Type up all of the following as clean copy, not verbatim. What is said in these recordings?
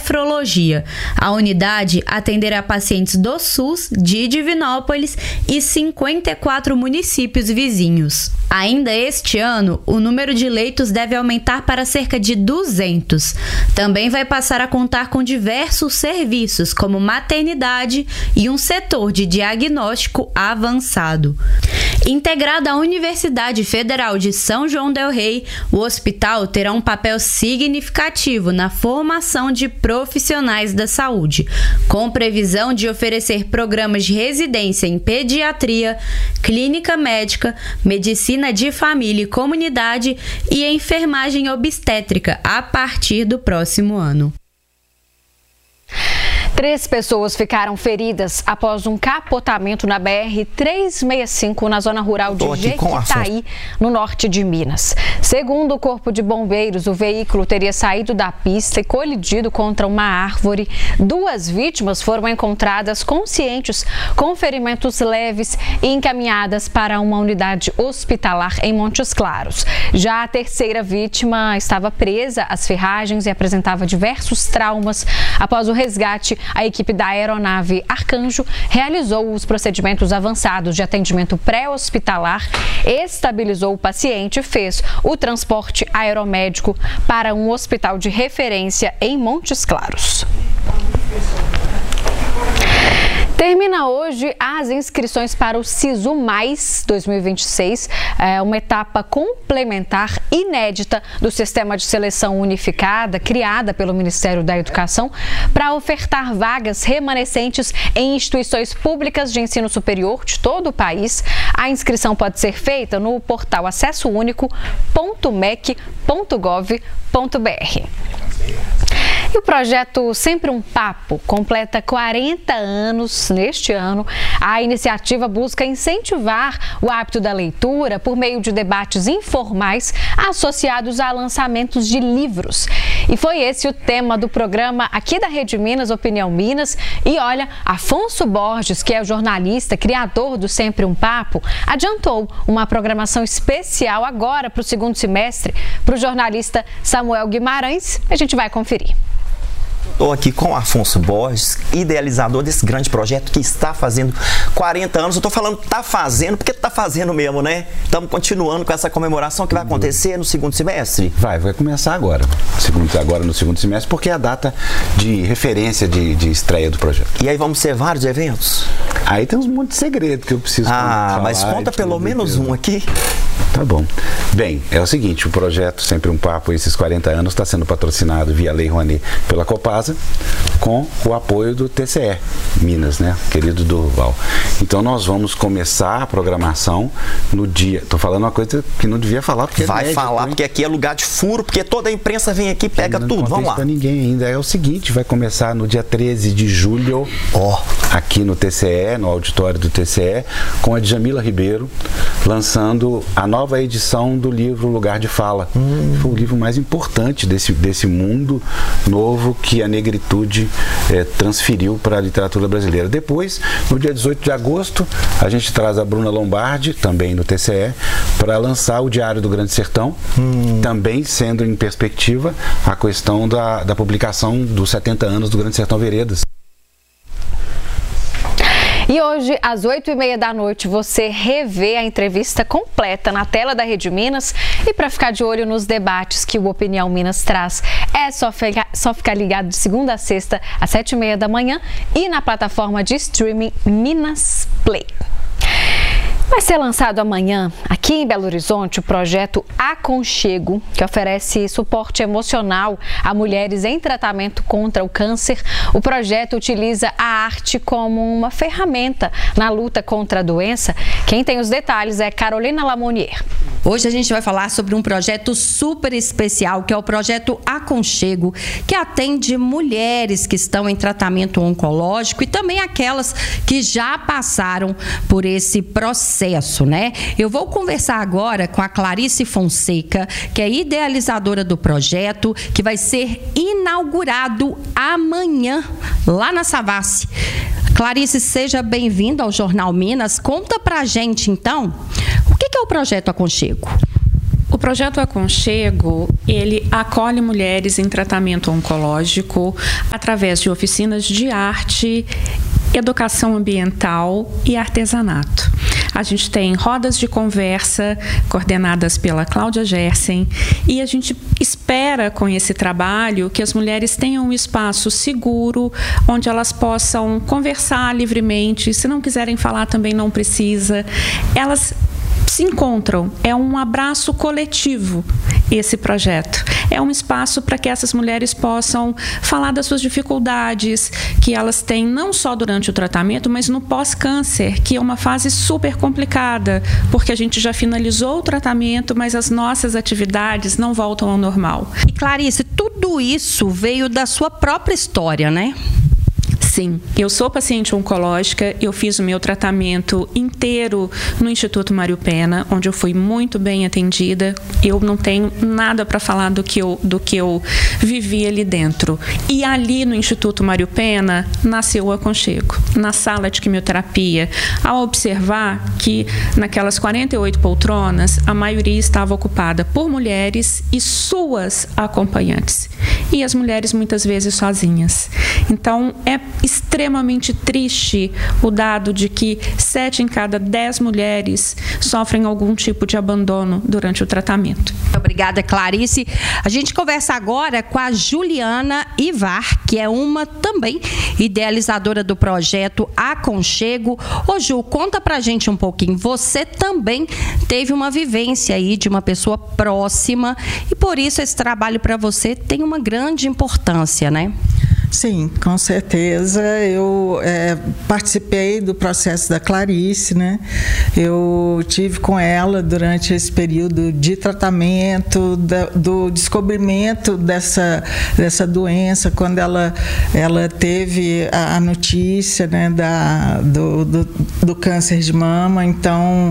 nefrologia. A unidade atenderá pacientes do SUS, de Divinópolis e 54 municípios vizinhos. Ainda este ano, o número de leitos deve aumentar para cerca de 200. Também vai passar a contar com diversos serviços, como maternidade e um setor de diagnóstico avançado. Integrado à Universidade Federal de São João del Rei, o hospital terá um papel significativo na formação de profissionais da saúde, com previsão de oferecer programas de residência em pediatria, clínica médica, medicina de família e comunidade e enfermagem obstétrica a partir do próximo ano. 3 pessoas ficaram feridas após um capotamento na BR-365 na zona rural de Jequitaí, no norte de Minas. Segundo o Corpo de Bombeiros, o veículo teria saído da pista e colidido contra uma árvore. 2 vítimas foram encontradas conscientes, com ferimentos leves e encaminhadas para uma unidade hospitalar em Montes Claros. Já a terceira vítima estava presa às ferragens e apresentava diversos traumas. Após o resgate, a equipe da aeronave Arcanjo realizou os procedimentos avançados de atendimento pré-hospitalar, estabilizou o paciente e fez o transporte aeromédico para um hospital de referência em Montes Claros. Termina hoje as inscrições para o SISU Mais 2026, uma etapa complementar inédita do Sistema de Seleção Unificada, criada pelo Ministério da Educação, para ofertar vagas remanescentes em instituições públicas de ensino superior de todo o país. A inscrição pode ser feita no portal acessounico.mec.gov.br. E o projeto Sempre um Papo completa 40 anos neste ano. A iniciativa busca incentivar o hábito da leitura por meio de debates informais associados a lançamentos de livros. E foi esse o tema do programa aqui da Rede Minas, Opinião Minas. E olha, Afonso Borges, que é o jornalista, criador do Sempre um Papo, adiantou uma programação especial agora para o segundo semestre para o jornalista Samuel Guimarães. A gente vai conferir. Estou aqui com o Afonso Borges, idealizador desse grande projeto que está fazendo 40 anos. Eu estou falando está fazendo, porque está fazendo mesmo, né? Estamos continuando com essa comemoração que vai acontecer no segundo semestre. Vai começar agora. Agora no segundo semestre, porque é a data de referência de estreia do projeto. E aí vamos ter vários eventos? Aí tem uns monte de segredo que eu preciso falar. Mas conta pelo menos um aqui. Tá bom. Bem, é o seguinte, o projeto Sempre um Papo, esses 40 anos, está sendo patrocinado via Lei Rouanet pela Copasa, com o apoio do TCE Minas, né? Querido Durval. Então nós vamos começar a programação no dia... Tô falando uma coisa que não devia falar, porque vai falar, porque aqui é lugar de furo, porque toda a imprensa vem aqui e pega tudo. Vamos lá. Para ninguém ainda. É o seguinte, vai começar no dia 13 de julho, aqui no TCE, no auditório do TCE, com a Djamila Ribeiro, lançando a nova edição do livro Lugar de Fala. Foi o livro mais importante desse mundo novo que a negritude transferiu para a literatura brasileira. Depois, no dia 18 de agosto, a gente traz a Bruna Lombardi, também no TCE, para lançar o Diário do Grande Sertão, também sendo em perspectiva a questão da publicação dos 70 anos do Grande Sertão Veredas. E hoje, às 8h30 da noite, você revê a entrevista completa na tela da Rede Minas. E para ficar de olho nos debates que o Opinião Minas traz, é só ficar ligado de segunda a sexta, às 7h30 da manhã e na plataforma de streaming Minas Play. Vai ser lançado amanhã, aqui em Belo Horizonte, o projeto Aconchego, que oferece suporte emocional a mulheres em tratamento contra o câncer. O projeto utiliza a arte como uma ferramenta na luta contra a doença. Quem tem os detalhes é Carolina Lamonier. Hoje a gente vai falar sobre um projeto super especial, que é o projeto Aconchego, que atende mulheres que estão em tratamento oncológico e também aquelas que já passaram por esse processo, né? Eu vou conversar agora com a Clarice Fonseca, que é idealizadora do projeto, que vai ser inaugurado amanhã, lá na Savassi. Clarice, seja bem-vinda ao Jornal Minas. Conta pra gente, então, o que é o projeto Aconchego? O projeto Aconchego, ele acolhe mulheres em tratamento oncológico através de oficinas de arte, educação ambiental e artesanato. A gente tem rodas de conversa coordenadas pela Cláudia Gersen e a gente espera com esse trabalho que as mulheres tenham um espaço seguro onde elas possam conversar livremente. Se não quiserem falar, também não precisa. Elas se encontram, é um abraço coletivo esse projeto. É um espaço para que essas mulheres possam falar das suas dificuldades que elas têm não só durante o tratamento, mas no pós-câncer, que é uma fase super complicada, porque a gente já finalizou o tratamento, mas as nossas atividades não voltam ao normal. E Clarice, tudo isso veio da sua própria história, né? Sim, eu sou paciente oncológica, eu fiz o meu tratamento inteiro no Instituto Mário Pena, onde eu fui muito bem atendida. Eu não tenho nada para falar do que eu vivi ali dentro. E ali no Instituto Mário Pena nasceu o Aconchego, na sala de quimioterapia, ao observar que naquelas 48 poltronas, a maioria estava ocupada por mulheres e suas acompanhantes. E as mulheres muitas vezes sozinhas. Então, é extremamente triste o dado de que 7 em cada 10 mulheres sofrem algum tipo de abandono durante o tratamento. Obrigada, Clarice. A gente conversa agora com a Juliana Ivar, que é uma também idealizadora do projeto Aconchego. Ô Ju, conta pra gente um pouquinho. Você também teve uma vivência aí de uma pessoa próxima e por isso esse trabalho para você tem uma grande importância, né? Sim, com certeza. Eu participei do processo da Clarice, né? Eu tive com ela durante esse período de tratamento, do descobrimento dessa doença, quando ela teve a notícia, né, do câncer de mama. Então,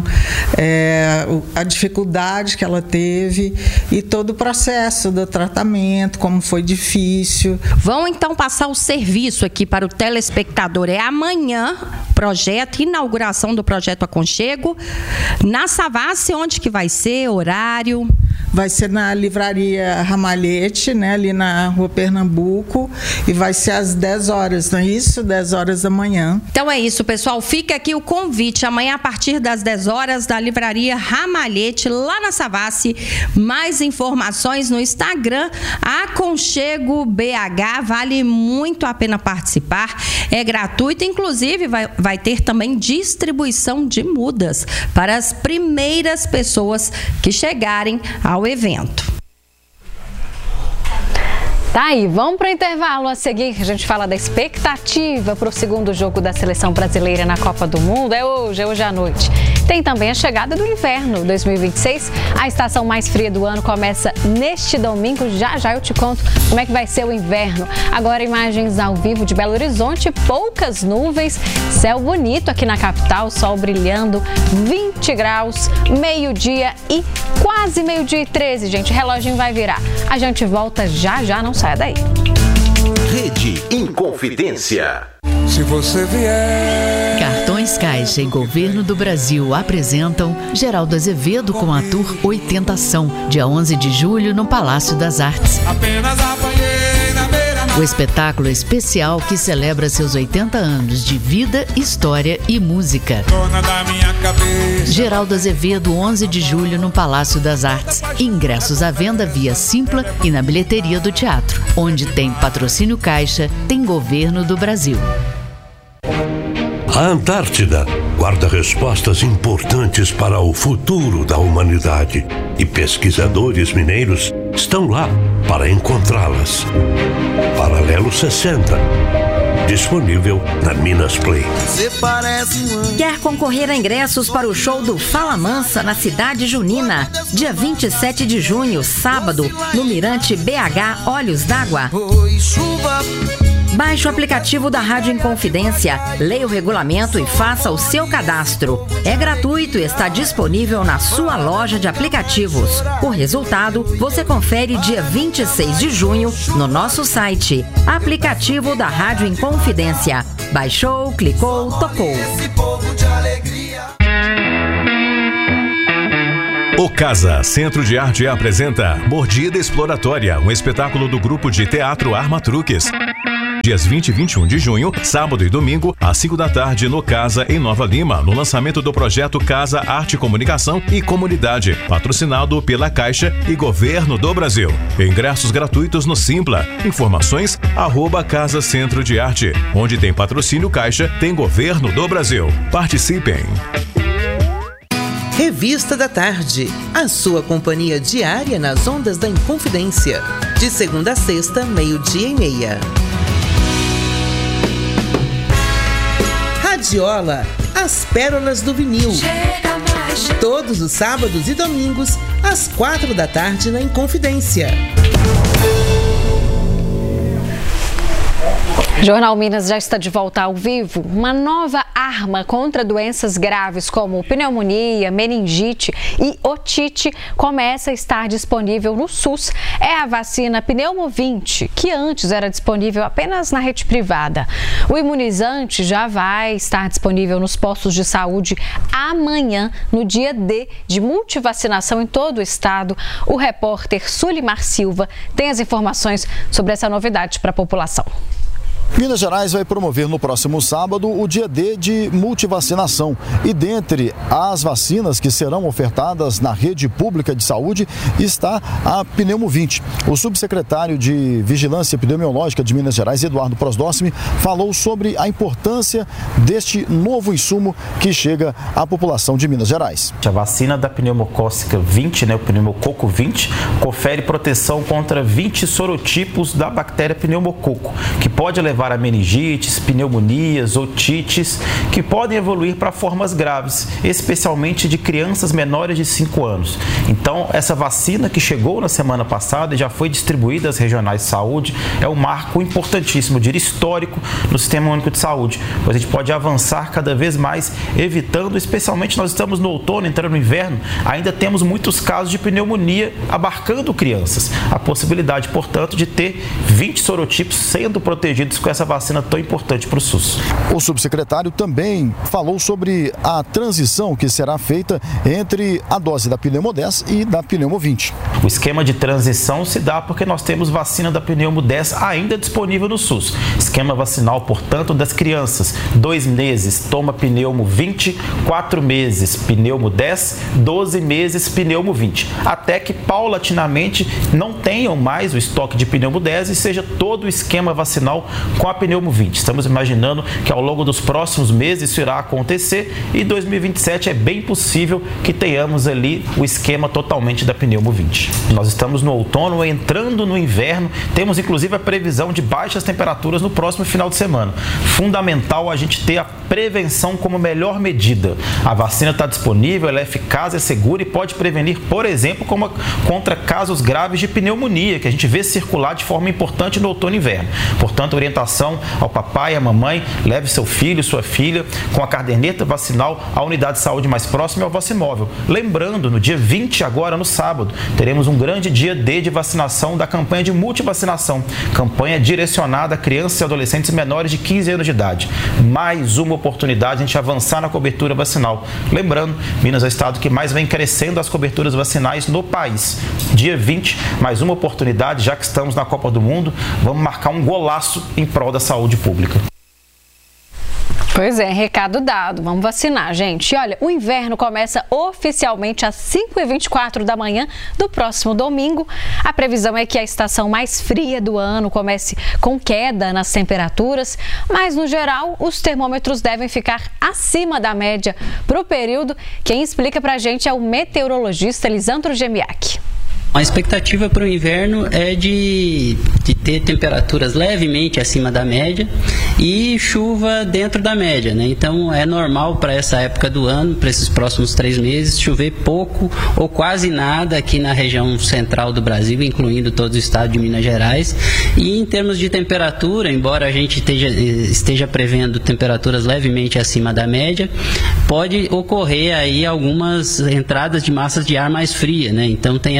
a dificuldade que ela teve e todo o processo do tratamento, como foi difícil. Vão então passar o serviço aqui para o telespectador. É amanhã, projeto, inauguração do projeto Aconchego. Na Savassi, onde que vai ser? Horário? Vai ser na livraria Ramalhete, né, ali na Rua Pernambuco, e vai ser às 10 horas, não é isso? 10 horas da manhã. Então é isso, pessoal. Fica aqui o convite. Amanhã, a partir das 10 horas, da livraria Ramalhete, lá na Savassi. Mais informações no Instagram, Aconchego BH. Vale muito a pena participar. É gratuito, inclusive vai ter também distribuição de mudas para as primeiras pessoas que chegarem ao evento. Tá aí, vamos para o intervalo. A seguir, a gente fala da expectativa para o segundo jogo da seleção brasileira na Copa do Mundo. É hoje à noite. Tem também a chegada do inverno 2026. A estação mais fria do ano começa neste domingo. Já eu te conto como é que vai ser o inverno. Agora, imagens ao vivo de Belo Horizonte, poucas nuvens, céu bonito aqui na capital, sol brilhando, 20 graus, meio-dia e quase meio-dia e 13, gente. O reloginho vai virar. A gente volta já, não saia daí. Rede Inconfidência. Se você vier. Cartões Caixa e Governo do Brasil apresentam Geraldo Azevedo com a Tour 80 Ação, dia 11 de julho no Palácio das Artes. Apenas apanhei na beira. O espetáculo especial que celebra seus 80 anos de vida, história e música. Dona da minha cabeça. Geraldo Azevedo, 11 de julho no Palácio das Artes. Ingressos à venda via Simpla e na bilheteria do teatro. Onde tem patrocínio Caixa, tem Governo do Brasil. A Antártida guarda respostas importantes para o futuro da humanidade e pesquisadores mineiros estão lá para encontrá-las. Paralelo 60, disponível na Minas Play. Quer concorrer a ingressos para o show do Fala Mansa na Cidade Junina, dia 27 de junho, sábado, no Mirante BH Olhos d'Água? Baixe o aplicativo da Rádio Inconfidência, leia o regulamento e faça o seu cadastro. É gratuito e está disponível na sua loja de aplicativos. O resultado você confere dia 26 de junho no nosso site. Aplicativo da Rádio Inconfidência. Baixou, clicou, tocou. O Casa Centro de Arte apresenta Mordida Exploratória, um espetáculo do grupo de teatro Arma Truques. Dias 20 e 21 de junho, sábado e domingo, às 5 da tarde, no Casa, em Nova Lima, no lançamento do projeto Casa Arte, Comunicação e Comunidade, patrocinado pela Caixa e Governo do Brasil. Ingressos gratuitos no Simpla. Informações, @Casa Centro de Arte. Onde tem patrocínio Caixa, tem Governo do Brasil. Participem! Revista da Tarde, a sua companhia diária nas ondas da Inconfidência. De segunda a sexta, 12:30. Radiola, as pérolas do vinil. Todos os sábados e domingos, às 4 da tarde na Inconfidência. Jornal Minas já está de volta ao vivo. Uma nova arma contra doenças graves como pneumonia, meningite e otite começa a estar disponível no SUS. É a vacina Pneumo20, que antes era disponível apenas na rede privada. O imunizante já vai estar disponível nos postos de saúde amanhã, no dia D de multivacinação em todo o estado. O repórter Sulimar Silva tem as informações sobre essa novidade para a população. Minas Gerais vai promover no próximo sábado o dia D de multivacinação. E dentre as vacinas que serão ofertadas na rede pública de saúde está a Pneumo20. O subsecretário de Vigilância Epidemiológica de Minas Gerais, Eduardo Prosdóxime, falou sobre a importância deste novo insumo que chega à população de Minas Gerais. A vacina da pneumocócica 20, o pneumococo 20, confere proteção contra 20 sorotipos da bactéria pneumococo, que pode levar a meningites, pneumonias, otites, que podem evoluir para formas graves, especialmente de crianças menores de 5 anos. Então, essa vacina que chegou na semana passada e já foi distribuída às regionais de saúde, é um marco importantíssimo, diria histórico, no Sistema Único de Saúde, pois a gente pode avançar cada vez mais, evitando, especialmente nós estamos no outono, entrando no inverno, ainda temos muitos casos de pneumonia abarcando crianças. A possibilidade, portanto, de ter 20 sorotipos sendo protegidos com essa vacina tão importante para o SUS. O subsecretário também falou sobre a transição que será feita entre a dose da Pneumo 10 e da Pneumo 20. O esquema de transição se dá porque nós temos vacina da Pneumo 10 ainda disponível no SUS. Esquema vacinal, portanto, das crianças. 2 meses, toma Pneumo 20, 4 meses, Pneumo 10, 12 meses, Pneumo 20. Até que, paulatinamente, não tenham mais o estoque de Pneumo 10 e seja todo o esquema vacinal com a Pneumo 20. Estamos imaginando que ao longo dos próximos meses isso irá acontecer e em 2027 é bem possível que tenhamos ali o esquema totalmente da Pneumo 20. Nós estamos no outono, entrando no inverno, temos inclusive a previsão de baixas temperaturas no próximo final de semana. Fundamental a gente ter a prevenção como melhor medida. A vacina está disponível, ela é eficaz, é segura e pode prevenir, por exemplo, contra casos graves de pneumonia, que a gente vê circular de forma importante no outono e inverno. Portanto, orientação ao papai, à mamãe, leve seu filho, sua filha com a caderneta vacinal à unidade de saúde mais próxima e ao Vacimóvel. Lembrando, no dia 20, agora no sábado, teremos um grande dia D de vacinação da campanha de multivacinação. Campanha direcionada a crianças e adolescentes menores de 15 anos de idade. Mais uma oportunidade de a gente avançar na cobertura vacinal. Lembrando, Minas é o estado que mais vem crescendo as coberturas vacinais no país. Dia 20, mais uma oportunidade, já que estamos na Copa do Mundo, vamos marcar um golaço em prol da saúde pública. Pois é, recado dado. Vamos vacinar, gente. E olha, o inverno começa oficialmente às 5h24 da manhã do próximo domingo. A previsão é que a estação mais fria do ano comece com queda nas temperaturas, mas no geral os termômetros devem ficar acima da média para o período. Quem explica pra gente é o meteorologista Lisandro Gemiak. A expectativa para o inverno é de ter temperaturas levemente acima da média e chuva dentro da média, né? Então é normal para essa época do ano, para esses próximos 3 meses, chover pouco ou quase nada aqui na região central do Brasil, incluindo todo o estado de Minas Gerais. E em termos de temperatura, embora a gente esteja prevendo temperaturas levemente acima da média, pode ocorrer aí algumas entradas de massas de ar mais fria, né? Então tem essa variação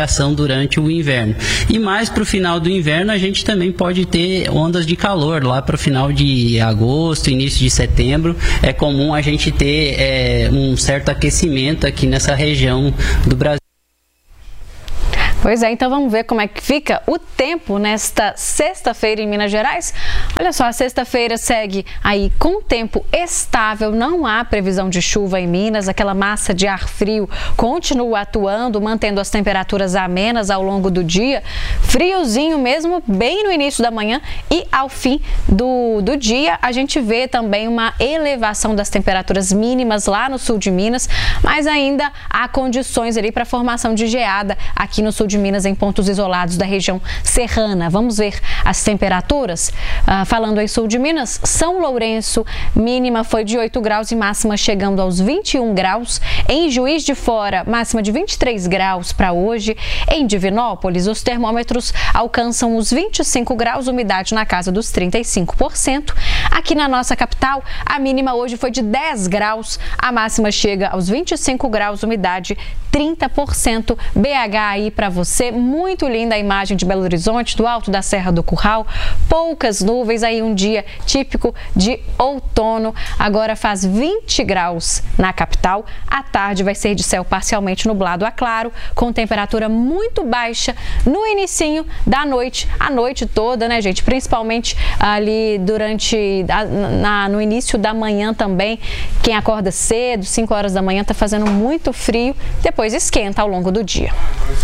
variação durante o inverno. E mais para o final do inverno a gente também pode ter ondas de calor, lá para o final de agosto, início de setembro, é comum a gente ter um certo aquecimento aqui nessa região do Brasil. Pois é, então vamos ver como é que fica o tempo nesta sexta-feira em Minas Gerais. Olha só, a sexta-feira segue aí com tempo estável, não há previsão de chuva em Minas, aquela massa de ar frio continua atuando, mantendo as temperaturas amenas ao longo do dia, friozinho mesmo bem no início da manhã e ao fim do dia a gente vê também uma elevação das temperaturas mínimas lá no sul de Minas, mas ainda há condições ali para a formação de geada aqui no sul de Minas, em pontos isolados da região serrana. Vamos ver as temperaturas. Falando em sul de Minas, São Lourenço, mínima foi de 8 graus e máxima chegando aos 21 graus. Em Juiz de Fora, máxima de 23 graus para hoje. Em Divinópolis, os termômetros alcançam os 25 graus, umidade na casa dos 35%. Aqui na nossa capital, a mínima hoje foi de 10 graus, a máxima chega aos 25 graus, umidade 30%. BH aí para você, muito linda a imagem de Belo Horizonte, do alto da Serra do Curral, poucas nuvens, aí um dia típico de outono, agora faz 20 graus na capital, à tarde vai ser de céu parcialmente nublado a claro, com temperatura muito baixa no inicinho da noite, a noite toda, né gente, principalmente ali no início da manhã também, quem acorda cedo, 5 horas da manhã, tá fazendo muito frio, depois esquenta ao longo do dia.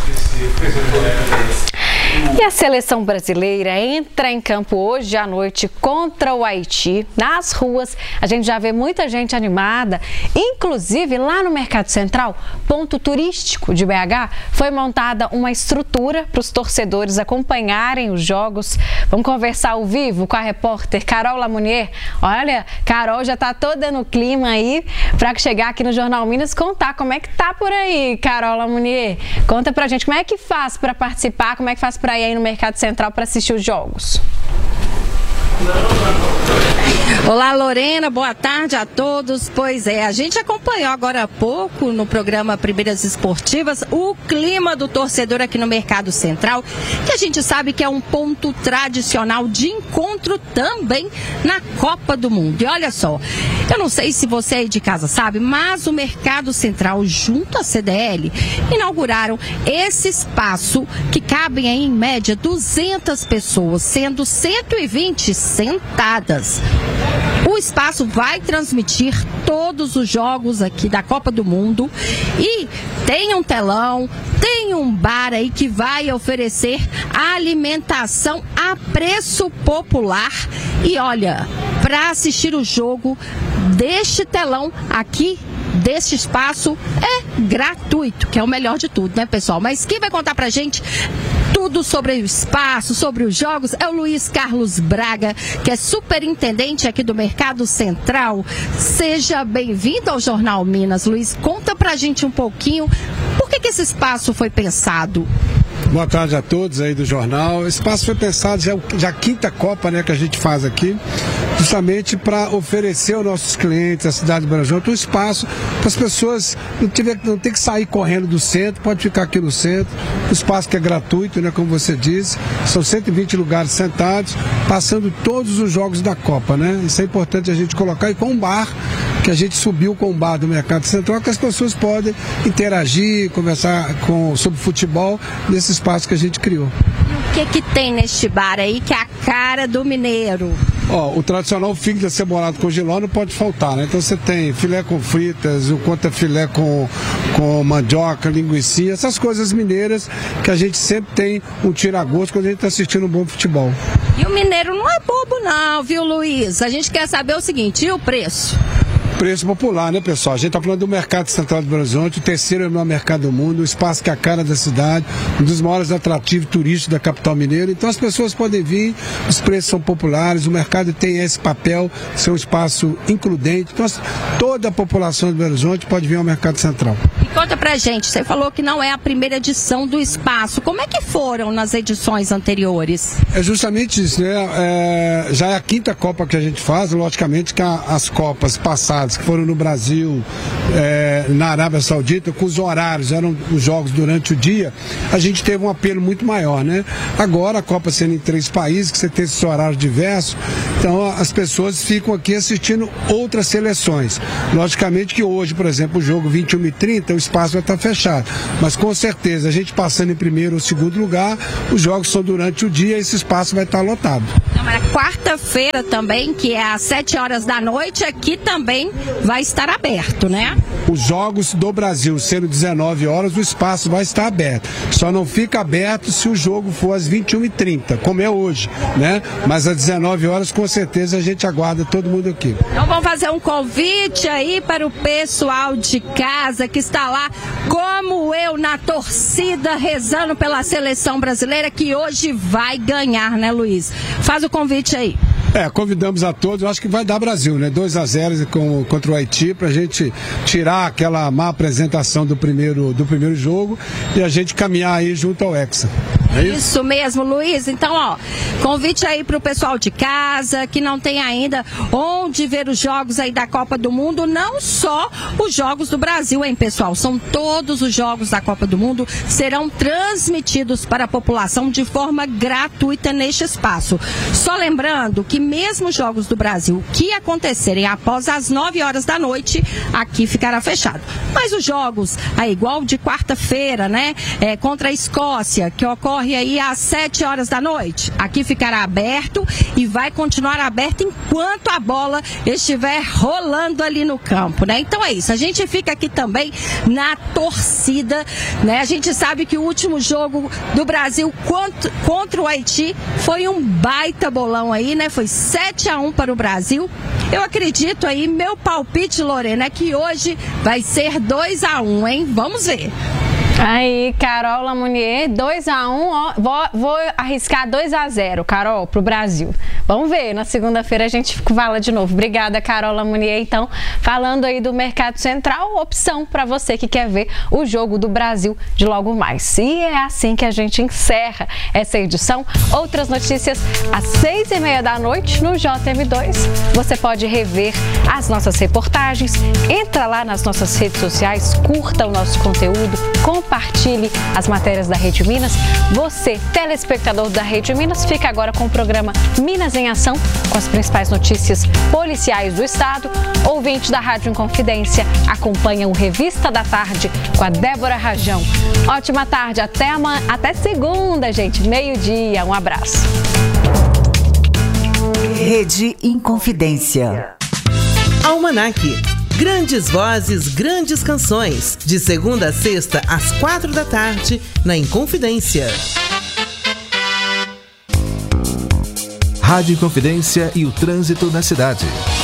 E a seleção brasileira entra em campo hoje à noite contra o Haiti. Nas ruas, a gente já vê muita gente animada, inclusive lá no Mercado Central, ponto turístico de BH, foi montada uma estrutura para os torcedores acompanharem os jogos. Vamos conversar ao vivo com a repórter Carol Lamounier. Olha, Carol já está toda no clima aí para chegar aqui no Jornal Minas contar como é que tá por aí, Carol Lamounier. Conta pra gente como é que faz para participar, como é que faz para ir aí no Mercado Central para assistir os jogos. Olá, Lorena, boa tarde a todos. Pois é, a gente acompanhou agora há pouco no programa Primeiras Esportivas o clima do torcedor aqui no Mercado Central, que a gente sabe que é um ponto tradicional de encontro também na Copa do Mundo. E olha só, eu não sei se você aí de casa sabe, mas o Mercado Central, junto à CDL, inauguraram esse espaço que cabem aí, em média 200 pessoas, sendo 120 sentadas. O espaço vai transmitir todos os jogos aqui da Copa do Mundo e tem um telão, tem um bar aí que vai oferecer alimentação a preço popular. E olha, para assistir o jogo deste telão aqui, deste espaço, é gratuito, que é o melhor de tudo, né, pessoal? Mas quem vai contar pra gente tudo sobre o espaço, sobre os jogos, é o Luiz Carlos Braga, que é superintendente aqui do Mercado Central. Seja bem-vindo ao Jornal Minas, Luiz. Conta pra gente um pouquinho por que esse espaço foi pensado. Boa tarde a todos aí do jornal. O espaço foi pensado, já a quinta Copa, né, que a gente faz aqui, justamente para oferecer aos nossos clientes, a cidade de Belo Horizonte, um espaço para as pessoas não ter que sair correndo do centro, pode ficar aqui no centro. Um espaço que é gratuito, né, como você disse, são 120 lugares sentados, passando todos os jogos da Copa, né? Isso é importante a gente colocar, e com um bar, que a gente subiu com o bar do Mercado Central, que as pessoas podem interagir, conversar sobre futebol nesse espaço que a gente criou. E o que tem neste bar aí que é a cara do mineiro? O tradicional fígado acebolado com jiló não pode faltar, né? Então você tem filé com fritas, o contrafilé com mandioca, linguiça, essas coisas mineiras que a gente sempre tem um tira-gosto quando a gente está assistindo um bom futebol. E o mineiro não é bobo não, viu, Luiz? A gente quer saber o seguinte, e o preço? Preço popular, né, pessoal? A gente está falando do Mercado Central de Belo Horizonte, o terceiro maior mercado do mundo, um espaço que é a cara da cidade, um dos maiores atrativos turísticos da capital mineira. Então as pessoas podem vir, os preços são populares, o mercado tem esse papel, ser um espaço includente. Então toda a população de Belo Horizonte pode vir ao Mercado Central. E conta pra gente, você falou que não é a primeira edição do espaço. Como é que foram nas edições anteriores? É justamente isso, né? Já é a quinta Copa que a gente faz, logicamente que as Copas passadas passadas, que foram no Brasil, na Arábia Saudita, com os horários, eram os jogos durante o dia, a gente teve um apelo muito maior, né? Agora a Copa sendo em 3 países, que você tem esses horários diversos, então as pessoas ficam aqui assistindo outras seleções. Logicamente que hoje, por exemplo, o jogo 21h30, o espaço vai estar fechado, mas com certeza, a gente passando em primeiro ou segundo lugar, os jogos são durante o dia e esse espaço vai estar lotado. Então, é quarta-feira também, que é às 7 horas da noite, aqui também vai estar aberto, né? Os jogos do Brasil sendo 19 horas, o espaço vai estar aberto. Só não fica aberto se o jogo for às 21h30, como é hoje, né? Mas às 19 horas, com certeza, a gente aguarda todo mundo aqui. Então vamos fazer um convite aí para o pessoal de casa que está lá, como eu, na torcida, rezando pela seleção brasileira, que hoje vai ganhar, né, Luiz? Faz o convite aí. Convidamos a todos, eu acho que vai dar Brasil, né? 2-0 contra o Haiti, pra gente tirar aquela má apresentação do primeiro jogo e a gente caminhar aí junto ao Hexa. Isso mesmo, Luiz. Então, convite aí pro pessoal de casa, que não tem ainda onde ver os jogos aí da Copa do Mundo, não só os jogos do Brasil, hein, pessoal? São todos os jogos da Copa do Mundo, serão transmitidos para a população de forma gratuita neste espaço. Só lembrando que mesmo os jogos do Brasil que acontecerem após as 9 horas da noite, aqui ficará fechado. Mas os jogos, igual de quarta-feira, né, contra a Escócia, que ocorre aí às 7 horas da noite, aqui ficará aberto e vai continuar aberto enquanto a bola estiver rolando ali no campo, né? Então é isso, a gente fica aqui também na torcida, né? A gente sabe que o último jogo do Brasil contra o Haiti foi um baita bolão aí, né? Foi 7-1 para o Brasil. Eu acredito aí, meu palpite, Lorena, é que hoje vai ser 2-1, hein? Vamos ver. Aí, Carol Lamounier, 2-1, vou arriscar 2-0, Carol, pro Brasil. Vamos ver, na segunda-feira a gente fala de novo. Obrigada, Carol Lamounier. Então, falando aí do Mercado Central, opção para você que quer ver o jogo do Brasil de logo mais. E é assim que a gente encerra essa edição. Outras notícias às 6h30 da noite no JM2. Você pode rever as nossas reportagens, entra lá nas nossas redes sociais, curta o nosso conteúdo, compartilhe as matérias da Rede Minas. Você, telespectador da Rede Minas, fica agora com o programa Minas em Ação, com as principais notícias policiais do estado. Ouvinte da Rádio Inconfidência, acompanha o Revista da Tarde com a Débora Rajão. Ótima tarde, até segunda, gente, meio-dia. Um abraço. Rede Inconfidência. Almanac. Grandes vozes, grandes canções. De segunda a sexta, às 4 da tarde, na Inconfidência. Rádio Inconfidência e o trânsito na cidade.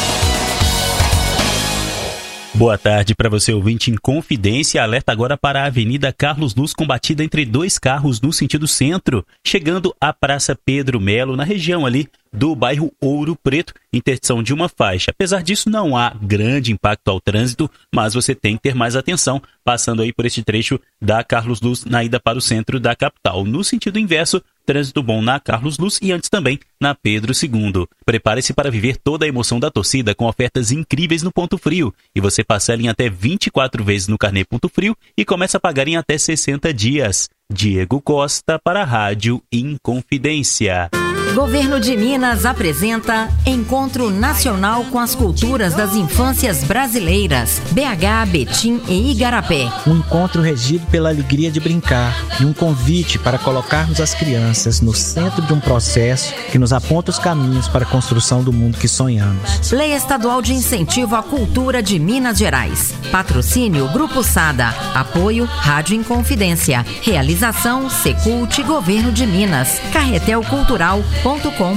Boa tarde para você, ouvinte Inconfidência. Alerta agora para a Avenida Carlos Luz, com batida entre 2 carros no sentido centro, chegando à Praça Pedro Melo, na região ali do bairro Ouro Preto, interdição de uma faixa. Apesar disso, não há grande impacto ao trânsito, mas você tem que ter mais atenção, passando aí por este trecho da Carlos Luz na ida para o centro da capital. No sentido inverso, trânsito bom na Carlos Luz e antes também na Pedro II. Prepare-se para viver toda a emoção da torcida com ofertas incríveis no Ponto Frio. E você parcela em até 24 vezes no carnê Ponto Frio e começa a pagar em até 60 dias. Diego Costa para a Rádio Inconfidência. Governo de Minas apresenta Encontro Nacional com as Culturas das Infâncias Brasileiras, BH, Betim e Igarapé. Um encontro regido pela alegria de brincar e um convite para colocarmos as crianças no centro de um processo que nos aponta os caminhos para a construção do mundo que sonhamos. Lei Estadual de Incentivo à Cultura de Minas Gerais. Patrocínio Grupo Sada. Apoio Rádio Inconfidência. Realização Secult Governo de Minas. Carretelcultural.com.br.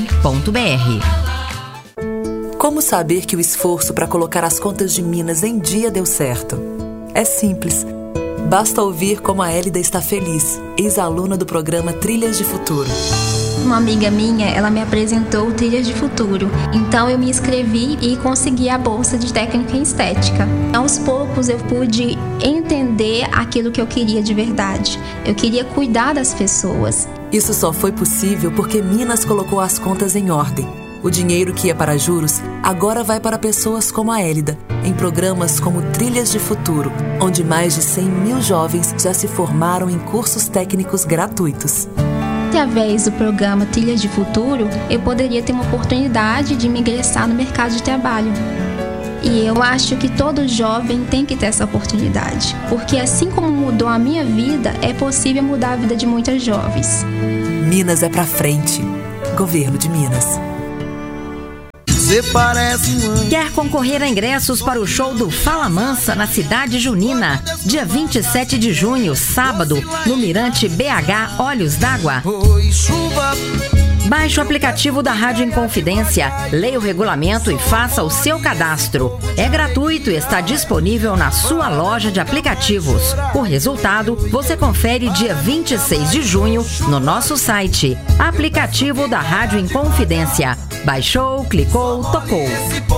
Como saber que o esforço para colocar as contas de Minas em dia deu certo? É simples. Basta ouvir como a Hélida está feliz, ex-aluna do programa Trilhas de Futuro. Uma amiga minha, ela me apresentou Trilhas de Futuro. Então eu me inscrevi e consegui a bolsa de técnica em estética. Aos poucos eu pude entender aquilo que eu queria de verdade. Eu queria cuidar das pessoas. Isso só foi possível porque Minas colocou as contas em ordem. O dinheiro que ia para juros agora vai para pessoas como a Hélida, em programas como Trilhas de Futuro, onde mais de 100 mil jovens já se formaram em cursos técnicos gratuitos. Através do programa Trilhas de Futuro, eu poderia ter uma oportunidade de me ingressar no mercado de trabalho. E eu acho que todo jovem tem que ter essa oportunidade, porque assim como mudou a minha vida, é possível mudar a vida de muitas jovens. Minas é pra frente. Governo de Minas. Você parece mãe. Quer concorrer a ingressos para o show do Fala Mansa na Cidade Junina, dia 27 de junho, sábado, no Mirante BH Olhos d'Água? Baixe o aplicativo da Rádio Inconfidência, leia o regulamento e faça o seu cadastro. É gratuito e está disponível na sua loja de aplicativos. O resultado você confere dia 26 de junho no nosso site. Aplicativo da Rádio Inconfidência. Baixou, clicou, tocou.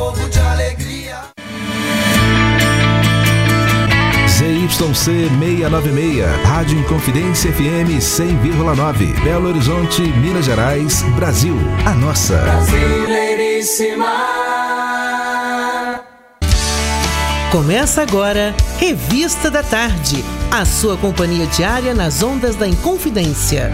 ZYC 696, Rádio Inconfidência FM 100,9, Belo Horizonte, Minas Gerais, Brasil. A nossa. Brasileiríssima. Começa agora, Revista da Tarde, a sua companhia diária nas ondas da Inconfidência.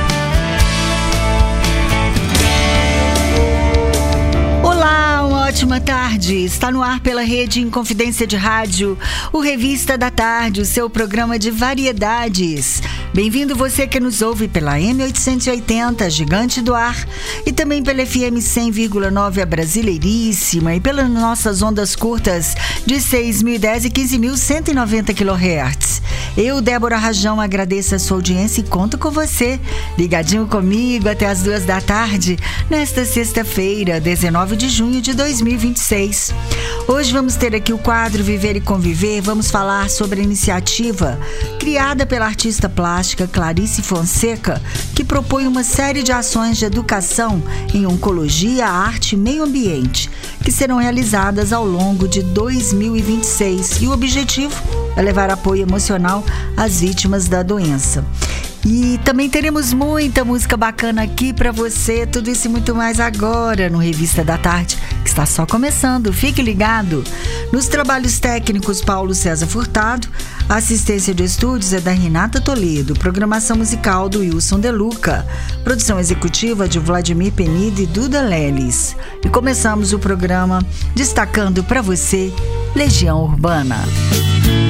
Ótima tarde, está no ar pela Rede Inconfidência de Rádio, o Revista da Tarde, o seu programa de variedades. Bem-vindo você que nos ouve pela M880, Gigante do Ar, e também pela FM 100,9, a Brasileiríssima, e pelas nossas ondas curtas de 6.010 e 15.190 kHz. Eu, Débora Rajão, agradeço a sua audiência e conto com você, ligadinho comigo até as 2 da tarde, nesta sexta-feira, 19 de junho de 2026. Hoje vamos ter aqui o quadro Viver e Conviver. Vamos falar sobre a iniciativa criada pela artista plástica Clarice Fonseca, que propõe uma série de ações de educação em oncologia, arte e meio ambiente, que serão realizadas ao longo de 2026. E o objetivo é levar apoio emocional às vítimas da doença. E também teremos muita música bacana aqui para você, tudo isso e muito mais agora no Revista da Tarde, que está só começando, fique ligado. Nos trabalhos técnicos, Paulo César Furtado, a assistência de estúdios é da Renata Toledo, programação musical do Wilson De Luca, produção executiva de Vladimir Penido e Duda Leles. E começamos o programa destacando para você Legião Urbana.